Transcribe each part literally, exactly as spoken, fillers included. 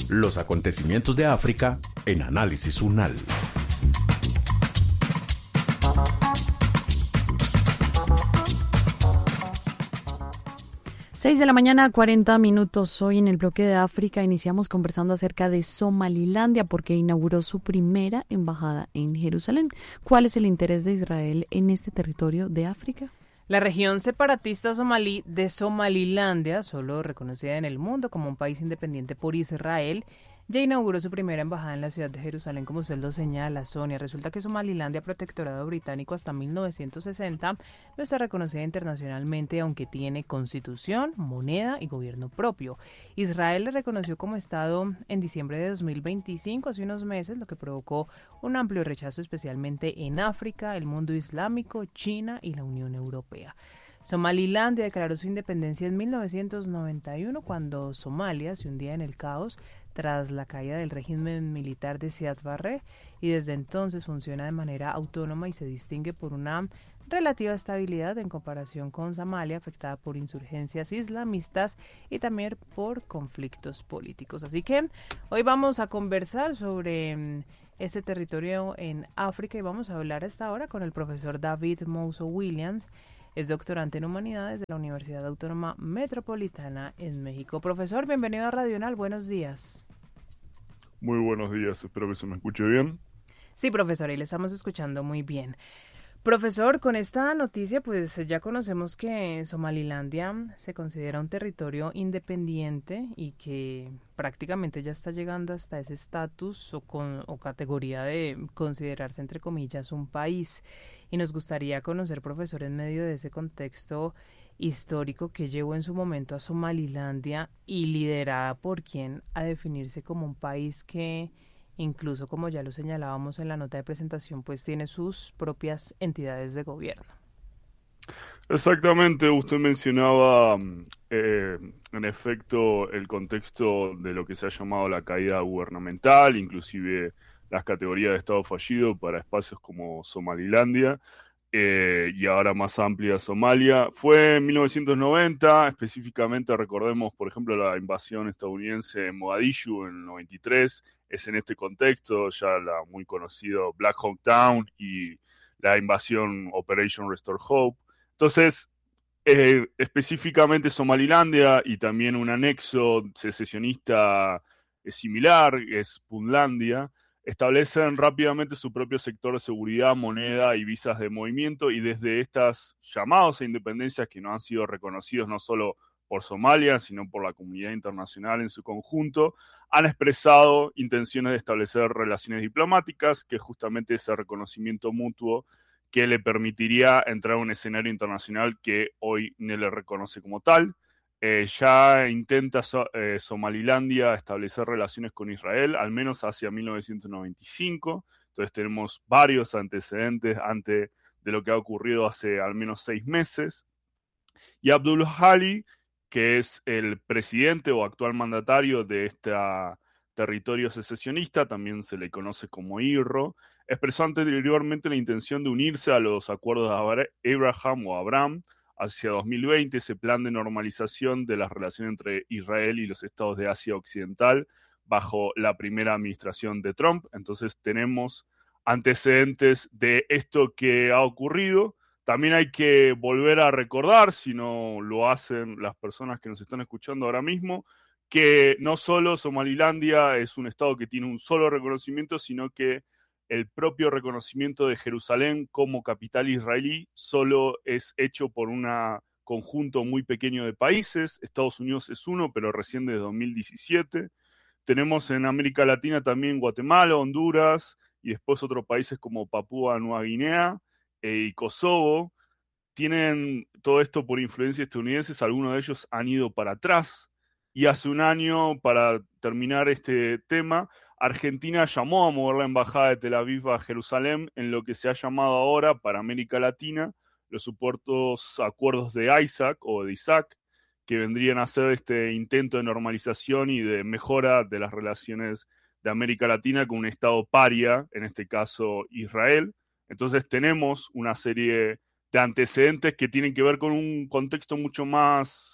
Los acontecimientos de África en Análisis UNAL. Seis de la mañana, cuarenta minutos. Hoy en el bloque de África iniciamos conversando acerca de Somalilandia porque inauguró su primera embajada en Jerusalén. ¿Cuál es el interés de Israel en este territorio de África? La región separatista somalí de Somalilandia, solo reconocida en el mundo como un país independiente por Israel, ya inauguró su primera embajada en la ciudad de Jerusalén, como usted lo señala, Sonia. Resulta que Somalilandia, protectorado británico hasta mil novecientos sesenta, no está reconocida internacionalmente, aunque tiene constitución, moneda y gobierno propio. Israel le reconoció como Estado en diciembre de dos mil veinticinco, hace unos meses, lo que provocó un amplio rechazo, especialmente en África, el mundo islámico, China y la Unión Europea. Somalilandia declaró su independencia en mil novecientos noventa y uno, cuando Somalia se hundía en el caos tras la caída del régimen militar de Siad Barre, y desde entonces funciona de manera autónoma y se distingue por una relativa estabilidad en comparación con Somalia, afectada por insurgencias islamistas y también por conflictos políticos. Así que hoy vamos a conversar sobre este territorio en África y vamos a hablar hasta ahora con el profesor David Mousso Williams. Es doctorante en Humanidades de la Universidad Autónoma Metropolitana en México. Profesor, bienvenido a Radio UNAL. Buenos días. Muy buenos días, espero que se me escuche bien. Sí, profesor, y le estamos escuchando muy bien. Profesor, con esta noticia, pues ya conocemos que Somalilandia se considera un territorio independiente y que prácticamente ya está llegando hasta ese estatus o, con, o categoría de considerarse, entre comillas, un país. Y nos gustaría conocer, profesor, en medio de ese contexto histórico, que llevó en su momento a Somalilandia y liderada por quien a definirse como un país que, incluso como ya lo señalábamos en la nota de presentación, pues tiene sus propias entidades de gobierno. Exactamente, usted mencionaba eh, en efecto el contexto de lo que se ha llamado la caída gubernamental, inclusive las categorías de Estado fallido para espacios como Somalilandia. Eh, y ahora más amplia Somalia. Fue en mil novecientos noventa, específicamente recordemos, por ejemplo, la invasión estadounidense en Mogadishu en el noventa y tres, es en este contexto, ya la muy conocido Black Hawk Down y la invasión Operation Restore Hope. Entonces, eh, específicamente Somalilandia y también un anexo secesionista eh, similar, es Puntlandia, establecen rápidamente su propio sector de seguridad, moneda y visas de movimiento, y desde estas llamados a independencias que no han sido reconocidos no solo por Somalia, sino por la comunidad internacional en su conjunto, han expresado intenciones de establecer relaciones diplomáticas, que es justamente ese reconocimiento mutuo que le permitiría entrar a un escenario internacional que hoy no le reconoce como tal. Eh, ya intenta so, eh, Somalilandia establecer relaciones con Israel, al menos hacia mil novecientos noventa y cinco. Entonces tenemos varios antecedentes antes de lo que ha ocurrido hace al menos seis meses. Y Abdul Hali, que es el presidente o actual mandatario de este territorio secesionista, también se le conoce como I R R O, expresó anteriormente la intención de unirse a los acuerdos de Abraham o Abraham hacia dos mil veinte, ese plan de normalización de las relaciones entre Israel y los estados de Asia Occidental bajo la primera administración de Trump. Entonces tenemos antecedentes de esto que ha ocurrido. También hay que volver a recordar, si no lo hacen las personas que nos están escuchando ahora mismo, que no solo Somalilandia es un estado que tiene un solo reconocimiento, sino que el propio reconocimiento de Jerusalén como capital israelí solo es hecho por un conjunto muy pequeño de países. Estados Unidos es uno, pero recién desde dos mil diecisiete. Tenemos en América Latina también Guatemala, Honduras y después otros países como Papúa Nueva Guinea eh, y Kosovo. Tienen todo esto por influencia estadounidense, algunos de ellos han ido para atrás. Y hace un año, para terminar este tema, Argentina llamó a mover la embajada de Tel Aviv a Jerusalén en lo que se ha llamado ahora para América Latina los supuestos acuerdos de Isaac o de Isaac, que vendrían a ser este intento de normalización y de mejora de las relaciones de América Latina con un estado paria, en este caso Israel. Entonces tenemos una serie de antecedentes que tienen que ver con un contexto mucho más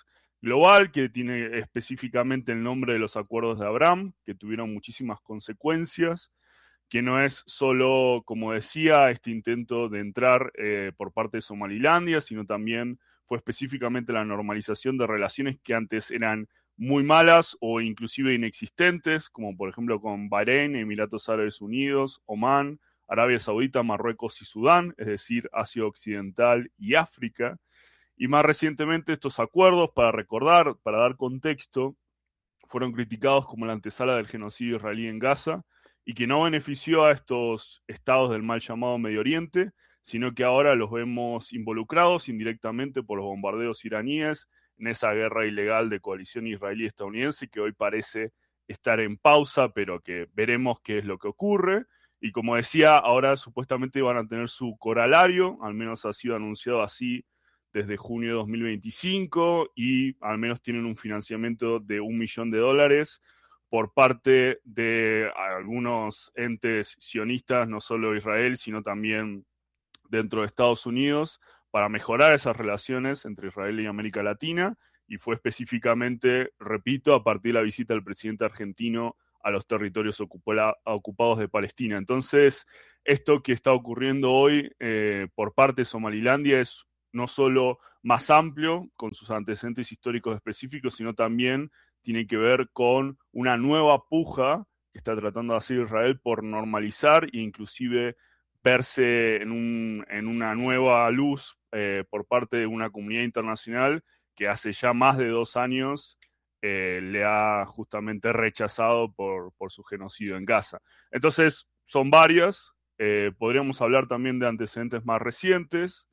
global que tiene específicamente el nombre de los acuerdos de Abraham, que tuvieron muchísimas consecuencias, que no es solo, como decía, este intento de entrar eh, por parte de Somalilandia, sino también fue específicamente la normalización de relaciones que antes eran muy malas o inclusive inexistentes, como por ejemplo con Bahrein, Emiratos Árabes Unidos, Omán, Arabia Saudita, Marruecos y Sudán, es decir, Asia Occidental y África. Y más recientemente estos acuerdos, para recordar, para dar contexto, fueron criticados como la antesala del genocidio israelí en Gaza y que no benefició a estos estados del mal llamado Medio Oriente, sino que ahora los vemos involucrados indirectamente por los bombardeos iraníes en esa guerra ilegal de coalición israelí-estadounidense que hoy parece estar en pausa, pero que veremos qué es lo que ocurre. Y como decía, ahora supuestamente van a tener su corolario, al menos ha sido anunciado así desde junio de dos mil veinticinco, y al menos tienen un financiamiento de un millón de dólares por parte de algunos entes sionistas, no solo Israel, sino también dentro de Estados Unidos, para mejorar esas relaciones entre Israel y América Latina, y fue específicamente, repito, a partir de la visita del presidente argentino a los territorios ocupala, ocupados de Palestina. Entonces, esto que está ocurriendo hoy eh, por parte de Somalilandia es no solo más amplio, con sus antecedentes históricos específicos, sino también tiene que ver con una nueva puja que está tratando de hacer Israel por normalizar e inclusive verse en, un, en una nueva luz eh, por parte de una comunidad internacional que hace ya más de dos años eh, le ha justamente rechazado por, por su genocidio en Gaza. Entonces, son varias. Eh, podríamos hablar también de antecedentes más recientes.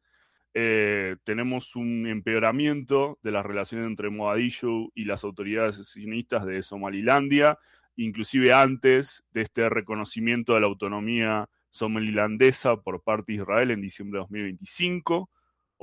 Eh, tenemos un empeoramiento de las relaciones entre Mogadishu y las autoridades sionistas de Somalilandia, inclusive antes de este reconocimiento de la autonomía somalilandesa por parte de Israel en diciembre de dos mil veinticinco.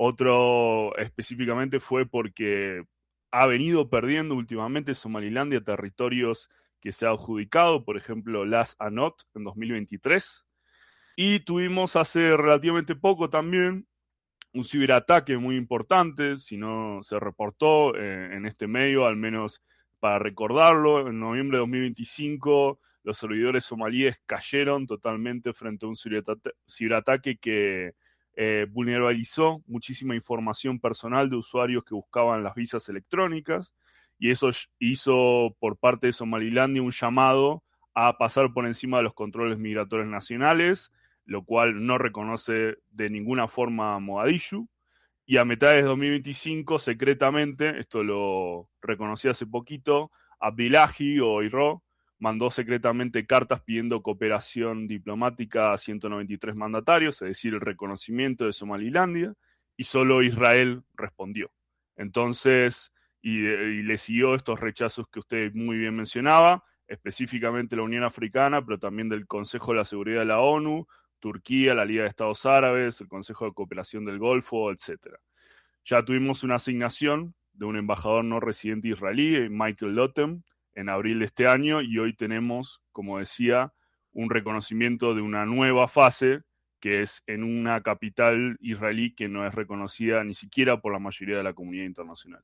Otro específicamente fue porque ha venido perdiendo últimamente Somalilandia territorios que se ha adjudicado, por ejemplo, Las Anot en dos mil veintitrés. Y tuvimos hace relativamente poco también un ciberataque muy importante, si no se reportó eh, en este medio, al menos para recordarlo. En noviembre de dos mil veinticinco, los servidores somalíes cayeron totalmente frente a un ciberataque, ciberataque que eh, vulnerabilizó muchísima información personal de usuarios que buscaban las visas electrónicas, y eso hizo por parte de Somalilandia un llamado a pasar por encima de los controles migratorios nacionales, lo cual no reconoce de ninguna forma a Mogadishu. Y a mitad de dos mil veinticinco, secretamente, esto lo reconocí hace poquito, Abdillahi o Iro mandó secretamente cartas pidiendo cooperación diplomática a ciento noventa y tres mandatarios, es decir, el reconocimiento de Somalilandia, y solo Israel respondió. Entonces, y, y le siguió estos rechazos que usted muy bien mencionaba, específicamente la Unión Africana, pero también del Consejo de la Seguridad de la ONU, Turquía, la Liga de Estados Árabes, el Consejo de Cooperación del Golfo, etcétera. Ya tuvimos una asignación de un embajador no residente israelí, Michael Lotem, en abril de este año, y hoy tenemos, como decía, un reconocimiento de una nueva fase, que es en una capital israelí que no es reconocida ni siquiera por la mayoría de la comunidad internacional.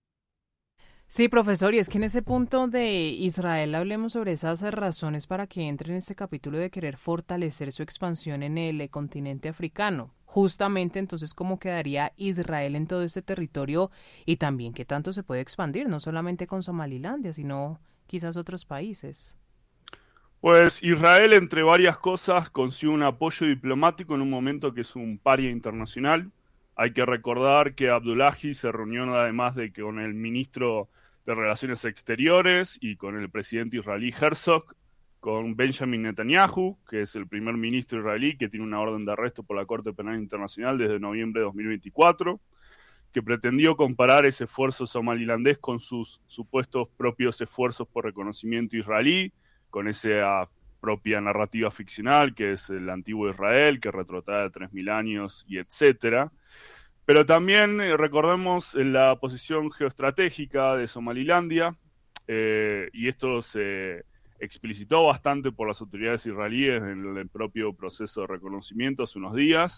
Sí, profesor, y es que en ese punto de Israel hablemos sobre esas razones para que entre en este capítulo de querer fortalecer su expansión en el eh, continente africano. Justamente, entonces, ¿cómo quedaría Israel en todo este territorio y también qué tanto se puede expandir, no solamente con Somalilandia, sino quizás otros países? Pues Israel, entre varias cosas, consigue un apoyo diplomático en un momento que es un paria internacional. Hay que recordar que Abdullahi se reunió además de que con el ministro de Relaciones Exteriores y con el presidente israelí Herzog, con Benjamin Netanyahu, que es el primer ministro israelí que tiene una orden de arresto por la Corte Penal Internacional desde noviembre de dos mil veinticuatro, que pretendió comparar ese esfuerzo somalilandés con sus supuestos propios esfuerzos por reconocimiento israelí, con esa propia narrativa ficcional que es el antiguo Israel, que retrotrae tres mil años y etcétera. Pero también eh, recordemos la posición geoestratégica de Somalilandia, eh, y esto se explicitó bastante por las autoridades israelíes en el propio proceso de reconocimiento hace unos días,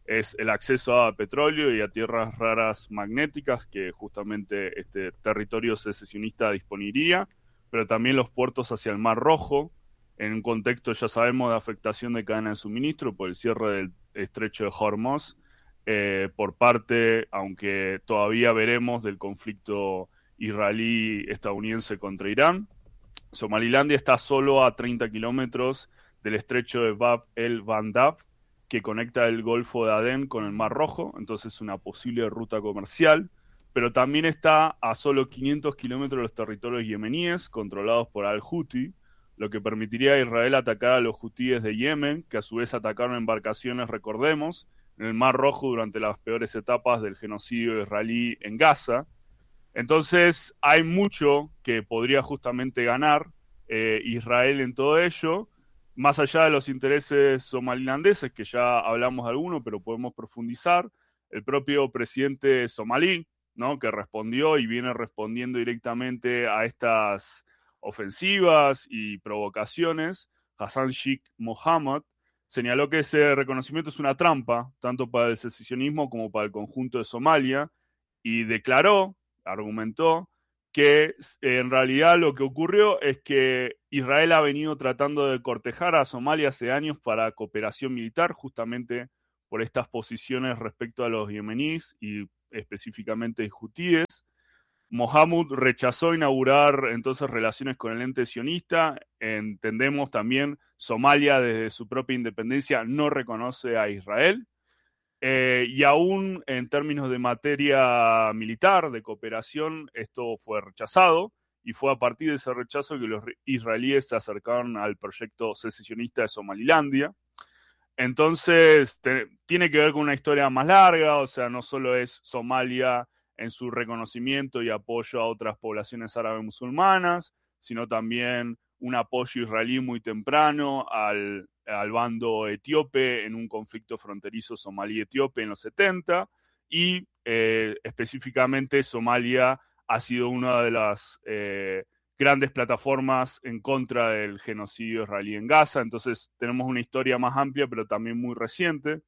es el acceso a petróleo y a tierras raras magnéticas que justamente este territorio secesionista disponiría, pero también los puertos hacia el Mar Rojo, en un contexto, ya sabemos, de afectación de cadena de suministro por el cierre del estrecho de Hormuz, eh, por parte, aunque todavía veremos, del conflicto israelí-estadounidense contra Irán. Somalilandia está solo a treinta kilómetros del estrecho de Bab el Bandab, que conecta el Golfo de Adén con el Mar Rojo, entonces es una posible ruta comercial, pero también está a solo quinientos kilómetros de los territorios yemeníes, controlados por al-Houthi, lo que permitiría a Israel atacar a los hutíes de Yemen, que a su vez atacaron embarcaciones, recordemos, en el Mar Rojo durante las peores etapas del genocidio israelí en Gaza. Entonces hay mucho que podría justamente ganar eh, Israel en todo ello, más allá de los intereses somalilandeses, que ya hablamos de alguno, pero podemos profundizar. El propio presidente somalí, ¿no?, que respondió y viene respondiendo directamente a estas ofensivas y provocaciones, Hassan Sheikh Mohammed, señaló que ese reconocimiento es una trampa, tanto para el secesionismo como para el conjunto de Somalia, y declaró, argumentó, que en realidad lo que ocurrió es que Israel ha venido tratando de cortejar a Somalia hace años para cooperación militar, justamente por estas posiciones respecto a los yemeníes y específicamente hutíes. Mohammed rechazó inaugurar entonces relaciones con el ente sionista. Entendemos también, Somalia desde su propia independencia no reconoce a Israel. Eh, y aún en términos de materia militar, de cooperación, esto fue rechazado, y fue a partir de ese rechazo que los israelíes se acercaron al proyecto secesionista de Somalilandia. Entonces, te, tiene que ver con una historia más larga, o sea, no solo es Somalia en su reconocimiento y apoyo a otras poblaciones árabes musulmanas, sino también un apoyo israelí muy temprano al, al bando etíope en un conflicto fronterizo somalí-etíope en los setenta, y eh, específicamente Somalia ha sido una de las eh, grandes plataformas en contra del genocidio israelí en Gaza. Entonces tenemos una historia más amplia, pero también muy reciente.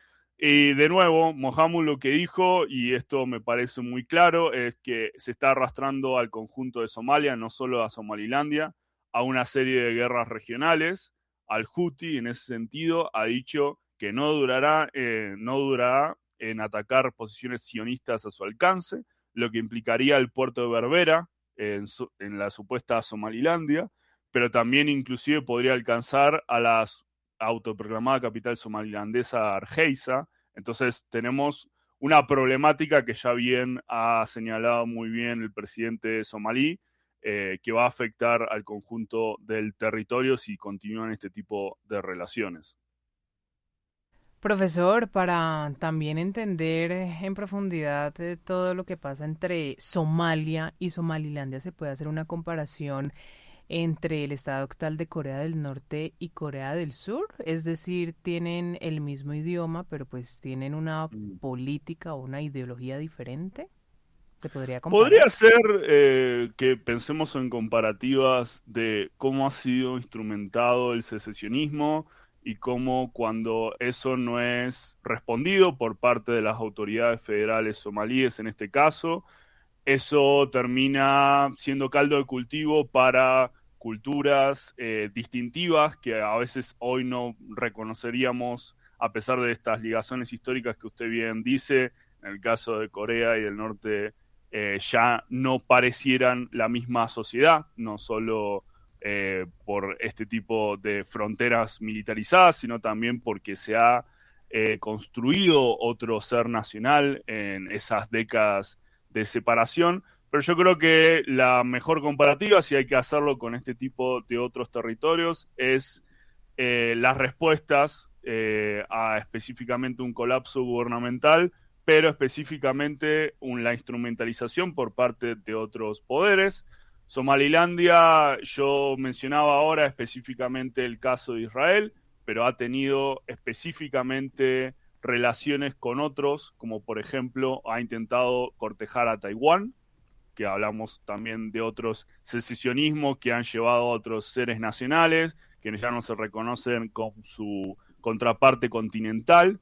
Y de nuevo, Mohammed lo que dijo, y esto me parece muy claro, es que se está arrastrando al conjunto de Somalia, no solo a Somalilandia, a una serie de guerras regionales. Al-Houthi, en ese sentido, ha dicho que no durará, eh, no durará en atacar posiciones sionistas a su alcance, lo que implicaría el puerto de Berbera en, su, en la supuesta Somalilandia, pero también inclusive podría alcanzar a las autoproclamada capital somalilandesa Hargeisa. Entonces tenemos una problemática que ya bien ha señalado muy bien el presidente somalí, eh, que va a afectar al conjunto del territorio si continúan este tipo de relaciones. Profesor, para también entender en profundidad eh, todo lo que pasa entre Somalia y Somalilandia, ¿se puede hacer una comparación entre el estado actual de Corea del Norte y Corea del Sur? Es decir, tienen el mismo idioma, pero pues tienen una política o una ideología diferente. ¿Se podría comparar? Podría ser eh, que pensemos en comparativas de cómo ha sido instrumentado el secesionismo y cómo, cuando eso no es respondido por parte de las autoridades federales somalíes en este caso, eso termina siendo caldo de cultivo para culturas eh, distintivas que a veces hoy no reconoceríamos, a pesar de estas ligazones históricas que usted bien dice. En el caso de Corea y del Norte eh, ya no parecieran la misma sociedad, no solo eh, por este tipo de fronteras militarizadas, sino también porque se ha eh, construido otro ser nacional en esas décadas de separación. Pero yo creo que la mejor comparativa, si hay que hacerlo con este tipo de otros territorios, es eh, las respuestas eh, a específicamente un colapso gubernamental, pero específicamente un, la instrumentalización por parte de otros poderes. Somalilandia, yo mencionaba ahora específicamente el caso de Israel, pero ha tenido específicamente relaciones con otros, como por ejemplo ha intentado cortejar a Taiwán, que hablamos también de otros secesionismos que han llevado a otros seres nacionales, que ya no se reconocen con su contraparte continental.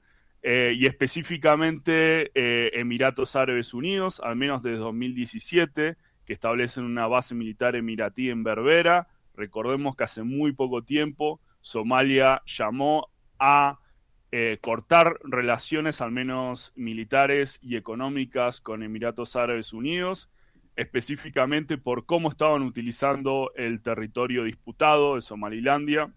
eh, y específicamente eh, Emiratos Árabes Unidos, al menos desde dos mil diecisiete, que establecen una base militar emiratí en Berbera. Recordemos que hace muy poco tiempo Somalia llamó a eh, cortar relaciones, al menos militares y económicas, con Emiratos Árabes Unidos, específicamente por cómo estaban utilizando el territorio disputado de Somalilandia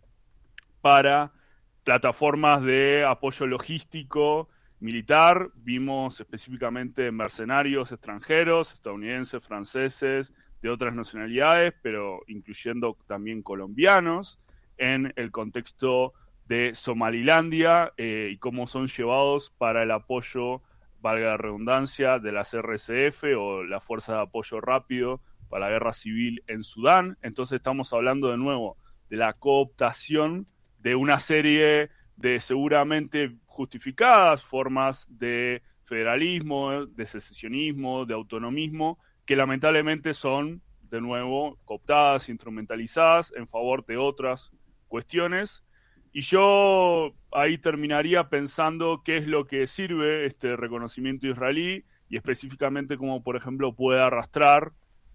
para plataformas de apoyo logístico militar. Vimos específicamente mercenarios extranjeros, estadounidenses, franceses, de otras nacionalidades, pero incluyendo también colombianos, en el contexto de Somalilandia eh, y cómo son llevados para el apoyo, valga la redundancia, de las R S F o la Fuerza de Apoyo Rápido para la guerra civil en Sudán. Entonces estamos hablando de nuevo de la cooptación de una serie de seguramente justificadas formas de federalismo, de secesionismo, de autonomismo, que lamentablemente son, de nuevo, cooptadas, instrumentalizadas en favor de otras cuestiones. Y yo ahí terminaría pensando qué es lo que sirve este reconocimiento israelí y específicamente cómo, por ejemplo, puede arrastrar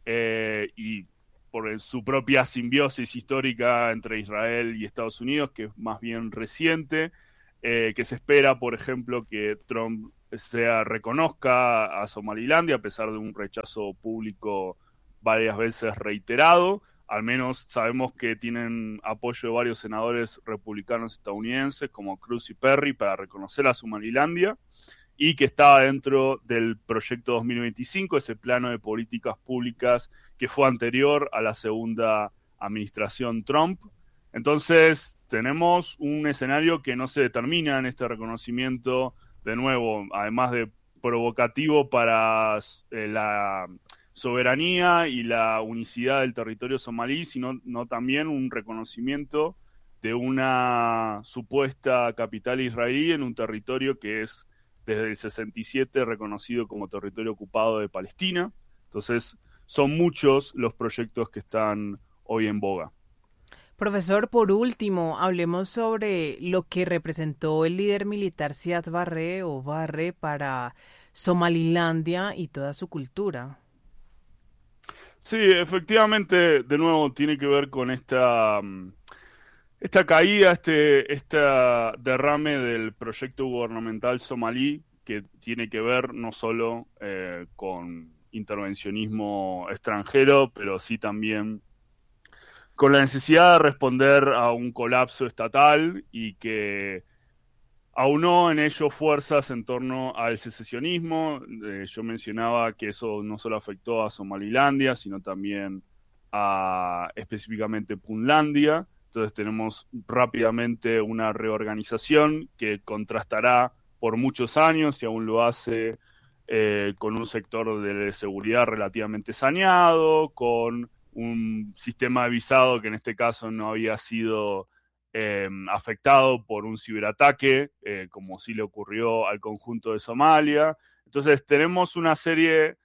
eh, y por su propia simbiosis histórica entre Israel y Estados Unidos, que es más bien reciente, eh, que se espera, por ejemplo, que Trump sea, reconozca a Somalilandia a pesar de un rechazo público varias veces reiterado. Al menos sabemos que tienen apoyo de varios senadores republicanos estadounidenses como Cruz y Perry para reconocer a Somalilandia, y que estaba dentro del proyecto dos mil veinticinco, ese plano de políticas públicas que fue anterior a la segunda administración Trump. Entonces tenemos un escenario que no se determina en este reconocimiento, de nuevo, además de provocativo para eh, la soberanía y la unicidad del territorio somalí, sino no también un reconocimiento de una supuesta capital israelí en un territorio que es desde el sesenta y siete reconocido como territorio ocupado de Palestina. Entonces, son muchos los proyectos que están hoy en boga. Profesor, por último, hablemos sobre lo que representó el líder militar Siad Barre o Barre para Somalilandia y toda su cultura. Sí, efectivamente, de nuevo, tiene que ver con esta... Esta caída, este, este derrame del proyecto gubernamental somalí, que tiene que ver no solo eh, con intervencionismo extranjero, pero sí también con la necesidad de responder a un colapso estatal y que aunó en ello fuerzas en torno al secesionismo. Eh, yo mencionaba que eso no solo afectó a Somalilandia, sino también a específicamente Puntlandia. Entonces tenemos rápidamente una reorganización que contrastará por muchos años y aún lo hace eh, con un sector de seguridad relativamente saneado, con un sistema de visado que en este caso no había sido eh, afectado por un ciberataque, eh, como sí le ocurrió al conjunto de Somalia. Entonces tenemos una serie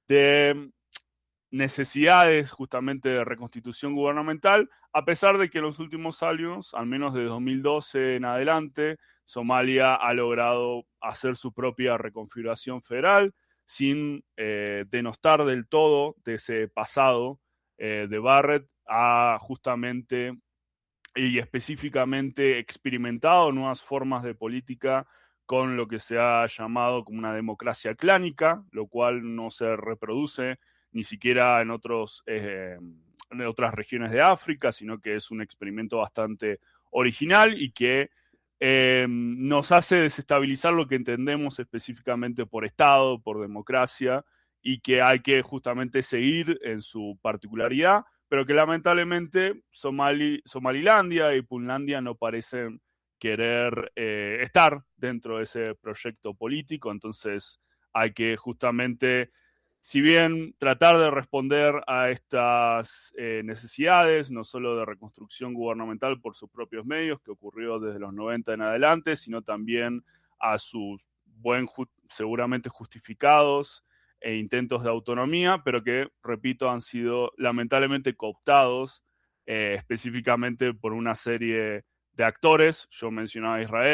de necesidades justamente de reconstitución gubernamental, a pesar de que en los últimos años, al menos de dos mil doce en adelante, Somalia ha logrado hacer su propia reconfiguración federal sin eh, denostar del todo de ese pasado eh, de Barrett. Ha justamente y específicamente experimentado nuevas formas de política con lo que se ha llamado como una democracia clánica, lo cual no se reproduce ni siquiera en, otros, eh, en otras regiones de África, sino que es un experimento bastante original y que eh, nos hace desestabilizar lo que entendemos específicamente por Estado, por democracia, y que hay que justamente seguir en su particularidad, pero que lamentablemente Somali, Somalilandia y Puntlandia no parecen querer eh, estar dentro de ese proyecto político. Entonces hay que justamente, si bien tratar de responder a estas eh, necesidades, no solo de reconstrucción gubernamental por sus propios medios, que ocurrió desde los noventa en adelante, sino también a sus buen, seguramente justificados e intentos de autonomía, pero que, repito, han sido lamentablemente cooptados eh, específicamente por una serie de actores. Yo mencionaba a Israel,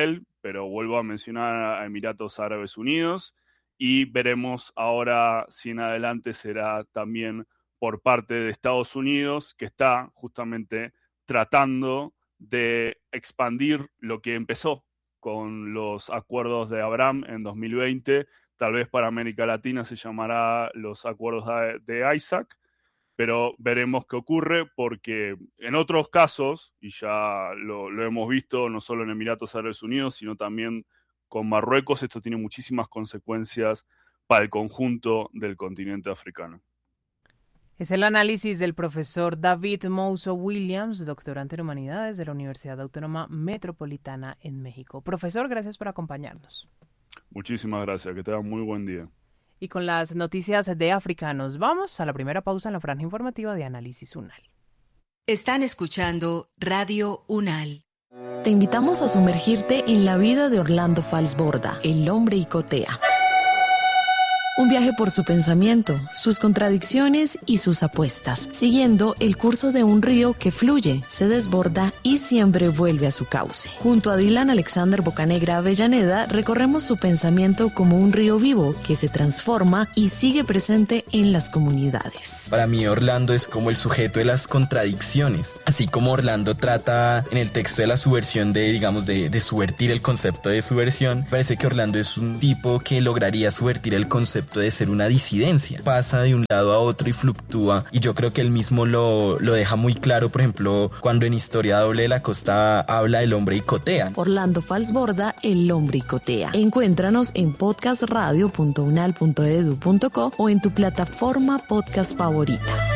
pero vuelvo a mencionar a Emiratos Árabes Unidos y veremos ahora si en adelante será también por parte de Estados Unidos, que está justamente tratando de expandir lo que empezó con los acuerdos de Abraham en dos mil veinte. Tal vez para América Latina se llamará los acuerdos de Isaac, pero veremos qué ocurre, porque en otros casos, y ya lo, lo hemos visto no solo en Emiratos Árabes Unidos, sino también con Marruecos, esto tiene muchísimas consecuencias para el conjunto del continente africano. Es el análisis del profesor David Mouso Williams, doctorante en Humanidades de la Universidad Autónoma Metropolitana en México. Profesor, gracias por acompañarnos. Muchísimas gracias, que tengan muy buen día. Y con las noticias de África nos vamos a la primera pausa en la franja informativa de Análisis UNAL. Están escuchando Radio UNAL. Te invitamos a sumergirte en la vida de Orlando Falsborda, el hombre Icotea. Un viaje por su pensamiento, sus contradicciones y sus apuestas, siguiendo el curso de un río que fluye, se desborda y siempre vuelve a su cauce. Junto a Dylan Alexander Bocanegra Avellaneda, recorremos su pensamiento como un río vivo que se transforma y sigue presente en las comunidades. Para mí, Orlando es como el sujeto de las contradicciones. Así como Orlando trata en el texto de la subversión de, digamos, de, de subvertir el concepto de subversión, parece que Orlando es un tipo que lograría subvertir el concepto de ser una disidencia. Pasa de un lado a otro y fluctúa, y yo creo que él mismo lo, lo deja muy claro, por ejemplo, cuando en Historia Doble de la Costa habla del hombre Icotea. Orlando Falsborda, el hombre Icotea. Encuéntranos en podcast radio punto unal punto edu punto co o en tu plataforma podcast favorita.